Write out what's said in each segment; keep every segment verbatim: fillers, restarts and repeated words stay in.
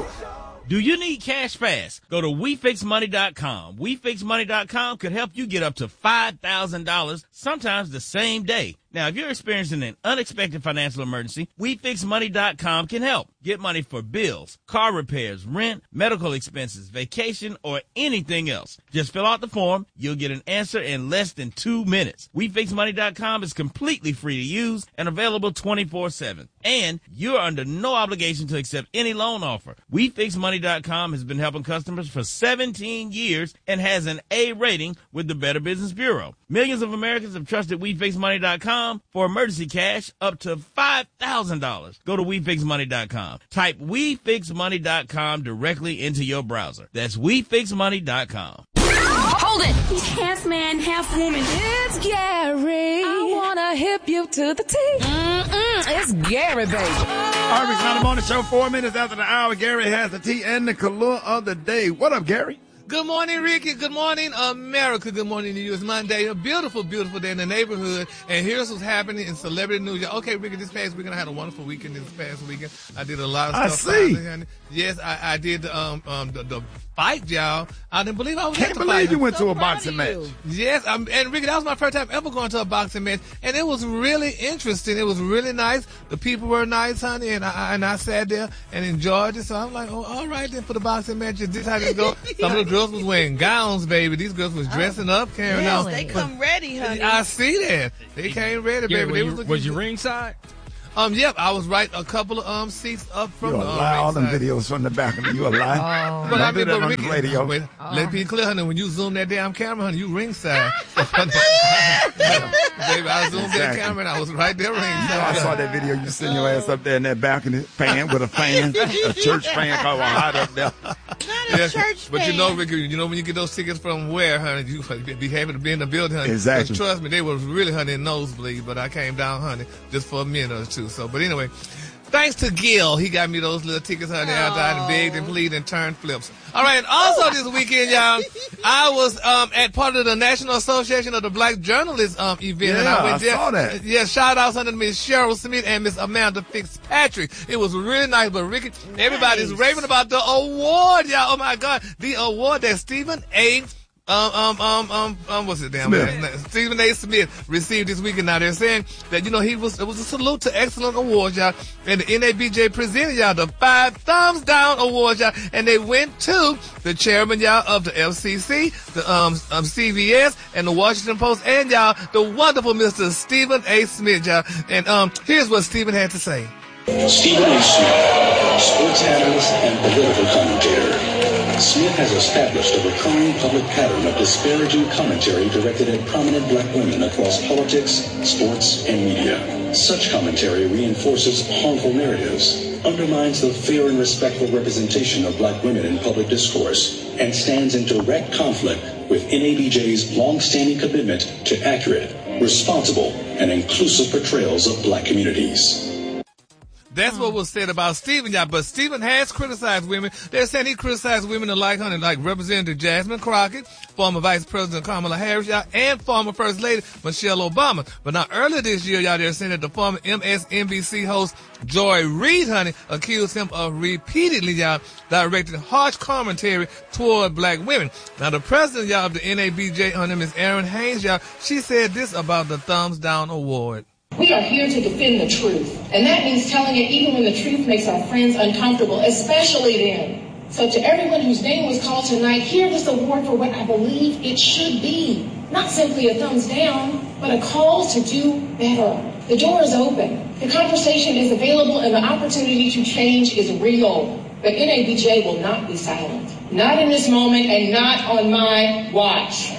show. Do you need cash fast? Go to we fix money dot com. we fix money dot com could help you get up to five thousand dollars, sometimes the same day. Now, if you're experiencing an unexpected financial emergency, we fix money dot com can help. Get money for bills, car repairs, rent, medical expenses, vacation, or anything else. Just fill out the form. You'll get an answer in less than two minutes. we fix money dot com is completely free to use and available twenty-four seven. And you're under no obligation to accept any loan offer. we fix money dot com has been helping customers for seventeen years and has an A rating with the Better Business Bureau. Millions of Americans have trusted we fix money dot com for emergency cash up to five thousand dollars. Go to we fix money dot com. Type we fix money dot com directly into your browser. That's we fix money dot com. Hold it! He's half man, half woman. It's Gary. I wanna hip you to the T. Mm-mm, it's Gary, baby. All right, we on the morning show, four minutes after the hour. Gary has the tea and the color of the day. What up, Gary? Good morning, Ricky. Good morning, America. Good morning to you. It's Monday, a beautiful, beautiful day in the neighborhood. And here's what's happening in celebrity news. Okay, Ricky, this past weekend I had a wonderful weekend. This past weekend I did a lot of I stuff. see. Yes, I, I did um, um, the, the fight, y'all. I didn't believe I was Can't at the believe fight. you went So to a proud boxing of match. you. Yes, um, and Ricky, that was my first time ever going to a boxing match, and it was really interesting. It was really nice. The people were nice, honey, and I and I sat there and enjoyed it. So I'm like, oh, all right then for the boxing matches. This how this go. Some of the girls was wearing gowns, baby. These girls was dressing up, carrying Yes, on. they come ready, honey. I see that. They came ready, Yeah, baby. were They you, was, looking was you good. ringside? Um, yep, I was right a couple of um seats up from You the um, allow all them ringside. videos from the back of me. You allow. Oh. But Don't I do mean, that but on Ricky, the radio. wait, let it be clear, honey. When you zoom that damn camera, honey, you ringside. Baby, I zoomed that Exactly. camera and I was right there ringside. I saw that video. You sitting your ass up there in that balcony, fan with a fan, a church fan called hot up there. Yeah, church but you fan. know, Ricky, you know when you get those tickets from where, honey, you be happy to be in the building, honey. 'Cause Exactly. trust me, they was really, honey, nosebleed, but I came down, honey, just for a minute or two. So, but anyway, thanks to Gil, he got me those little tickets, honey, after I done begged and pleaded and turned flips. All right, and also this weekend, y'all, I was um, at part of the National Association of the Black Journalists um, event. and Yeah, I, went I there. saw that. Yeah, shout outs under Miss Cheryl Smith and Miss Amanda Fitzpatrick. It was really nice, but Ricky, everybody's raving about the award, y'all. Oh my God, the award that Stephen A. Um, um, um, um, um, what's it, damn Smith. man? Stephen A. Smith received this weekend. Now they're saying that, you know, he was, it was a salute to excellent awards, y'all. And the N A B J presented y'all the five thumbs down awards, y'all. And they went to the chairman, y'all, of the F C C, the, um, um, C B S and the Washington Post, and y'all, the wonderful Mister Stephen A. Smith, y'all. And, um, here's what Stephen had to say. Stephen A. Smith, sports analyst and political commentator. Smith has established a recurring public pattern of disparaging commentary directed at prominent black women across politics, sports, and media. Such commentary reinforces harmful narratives, undermines the fair and respectful representation of black women in public discourse, and stands in direct conflict with N A B J's long-standing commitment to accurate, responsible, and inclusive portrayals of black communities. That's what was said about Stephen, y'all. But Stephen has criticized women. They're saying he criticized women alike, honey, like Representative Jasmine Crockett, former Vice President Kamala Harris, y'all, and former First Lady Michelle Obama. But now earlier this year, y'all, they're saying that the former M S N B C host Joy Reid, honey, accused him of repeatedly, y'all, directing harsh commentary toward black women. Now the president, y'all, of the N A B J, her name is Erin Haynes, y'all. She said this about the Thumbs Down Award. We are here to defend the truth, and that means telling it even when the truth makes our friends uncomfortable, especially then. So to everyone whose name was called tonight, hear this award for what I believe it should be. Not simply a thumbs down, but a call to do better. The door is open, the conversation is available, and the opportunity to change is real. But N A B J will not be silent. Not in this moment and not on my watch.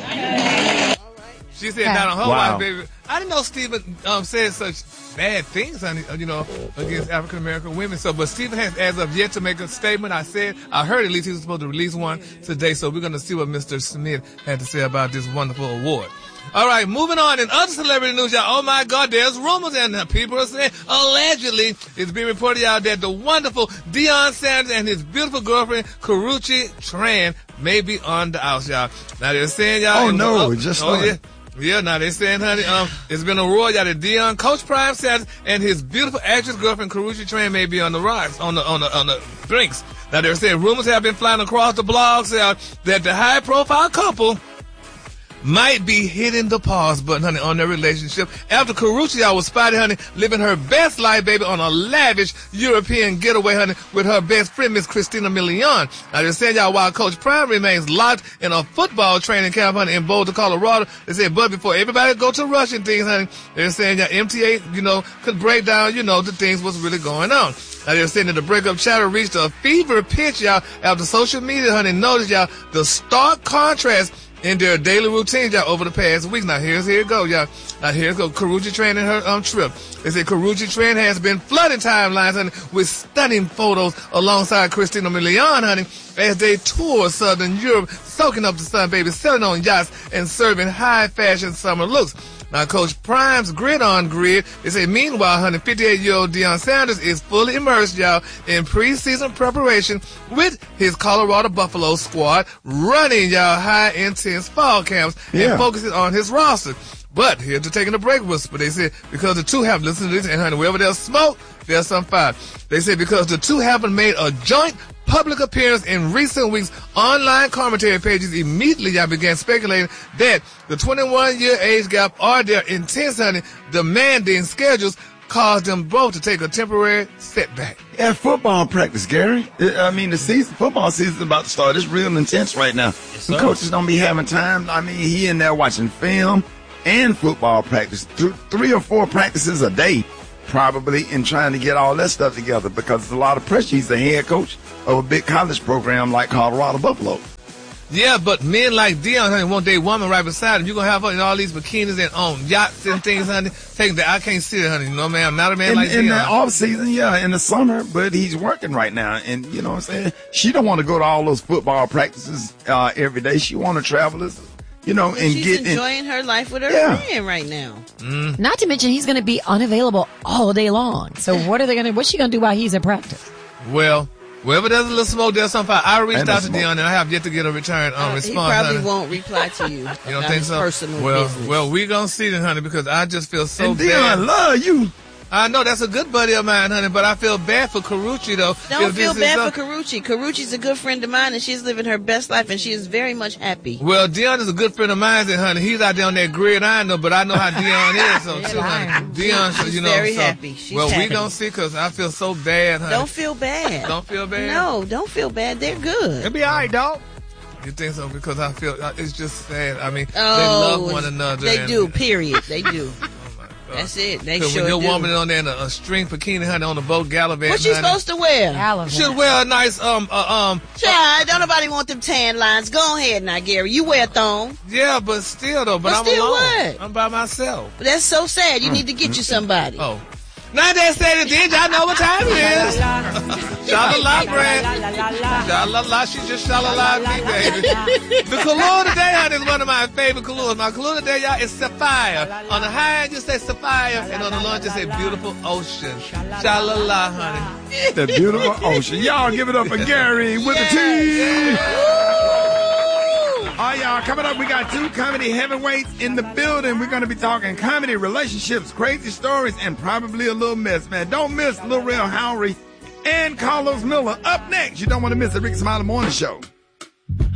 She said not on her Wow. watch, baby. I didn't know Stephen um, said such bad things, honey, you know, against African American women. So, but Stephen has, as of yet, to make a statement. I said, I heard at least he was supposed to release one today. So we're going to see what Mister Smith had to say about this wonderful award. All right, moving on. In other celebrity news, y'all, oh my God, there's rumors and people are saying, allegedly, it's being reported out that the wonderful Deion Sanders and his beautiful girlfriend, Karrueche Tran, may be on the outs, y'all. Now they're saying, y'all. Oh, it was- no, oh, it just oh, started. yeah. Yeah, now they saying, honey, um, it's been a roar, y'all, that Deion, Coach Prime Sanders, and his beautiful actress girlfriend, Karrueche Tran, may be on the rise, on the, on the, on the drinks. Now, they're saying rumors have been flying across the blogs uh, that the high-profile couple might be hitting the pause button, honey, on their relationship after Karrueche was spotted, honey, living her best life, baby, on a lavish European getaway, honey, with her best friend, Miss Christina Milian. Now, they're saying, y'all, while Coach Prime remains locked in a football training camp, honey, in Boulder, Colorado, they said, but before everybody go to Russian things, honey, they're saying, y'all, M T A, you know, could break down, you know, the things what's really going on. Now, they're saying that the breakup chatter reached a fever pitch, y'all, after social media, honey, noticed, y'all, the stark contrast in their daily routines, y'all, over the past week. Now, here's here it go, y'all. Now, here's go Karrueche Tran and her um trip. They say Karrueche Tran has been flooding timelines, honey, with stunning photos alongside Christina Milian, honey, as they tour Southern Europe, soaking up the sun, baby, sailing on yachts and serving high-fashion summer looks. Now, Coach Prime's grid on grid, they say, meanwhile, honey, fifty-eight-year-old Deion Sanders is fully immersed, y'all, in preseason preparation with his Colorado Buffalo squad, running, y'all, high-intense fall camps Yeah. and focusing on his roster. But here's the taking a break whisper. They said, because the two have listened to this, and honey, wherever there's smoke, there's some fire. They said, because the two haven't made a joint public appearance in recent weeks, online commentary pages immediately y'all began speculating that the twenty-one-year age gap or their intense, honey, demanding schedules caused them both to take a temporary setback. At football practice, Gary. I mean, the season, football season's about to start. It's real intense right now. The coaches don't be having time. I mean, he in there watching film and football practice, th- three or four practices a day, probably, in trying to get all that stuff together because there's a lot of pressure. He's the head coach of a big college program like Colorado Buffalo. Yeah, but men like Deion, honey, want their woman right beside him. You're going to have her in all these bikinis and on yachts and things, honey. Taking that, I can't see it, honey. No, ma'am, not a man in, like in Deion. the off season, yeah, in the summer, but he's working right now, and you know what I'm saying. She don't want to go to all those football practices uh, every day. She want to travel, as, you know, and She's get enjoying her life with her Yeah. friend right now. Mm. Not to mention he's going to be unavailable all day long. So what are they going to? What's she going to do while he's at practice? Well, wherever there's a little smoke, there's some fire. I reached And out the to smoke. Deion, and I have yet to get a return on Uh, response. he probably honey. won't reply to you. You don't about think his so? Personal well, business. well, we gonna see then, honey, because I just feel so and bad. Deion love you. I know that's a good buddy of mine, honey, but I feel bad for Karrueche though. Don't if feel this is bad some- for Karrueche. Karrueche's a good friend of mine, and she's living her best life, and she is very much happy. Well, Deion is a good friend of mine, and honey, he's out there on that grid. I know, but I know how Deion is, so too, honey. Deion, so, She's you know, very so, happy. She's well, happy. we gonna see, cause I feel so bad, honey. Don't feel bad. Don't feel bad. No, don't feel bad. They're good. It'll be all right, dog. You think so? Because I feel uh, it's just sad. I mean, Oh, they love one another. They and- do. Period. They do. Oh my God. That's it. They Because sure when your do. woman on there in a, a string bikini, honey, on the boat gallivanting, What she honey, supposed to wear? should wear a nice um uh, um. Child, don't nobody want them tan lines. Go ahead now, Gary. You wear a thong. Yeah, but still though. But, But I'm still alone. what? I'm by myself. But that's so sad. You need to get you somebody. Oh. Now that said it did, y'all know what time it is. Sha-la-la, Brad. Sha-la-la, she just sha-la-la me, baby. The Kahlua today, honey, is one of my favorite Kahluas. My Kahlua today, y'all, is Sapphire. On the high end, you say Sapphire, and on the low end, you say Beautiful Ocean. Sha-la-la, honey. The beautiful ocean. Y'all give it up for Gary with the T. All right, y'all, coming up, we got two comedy heavyweights in the building. We're going to be talking comedy, relationships, crazy stories, and probably a little mess, man. Don't miss Lil Rel Howery and Carlos Miller. Up next, you don't want to miss the Ricky Smiley Morning Show.